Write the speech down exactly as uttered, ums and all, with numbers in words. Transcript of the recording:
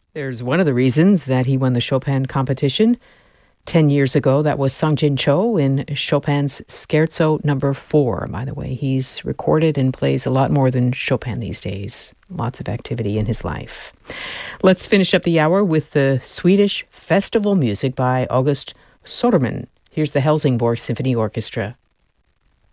There's one of the reasons that he won the Chopin competition. Ten years ago, that was Sung-Jin Cho in Chopin's Scherzo number four. By the way, he's recorded and plays a lot more than Chopin these days. Lots of activity in his life. Let's finish up the hour with the Swedish festival music by August Soderman. Here's the Helsingborg Symphony Orchestra.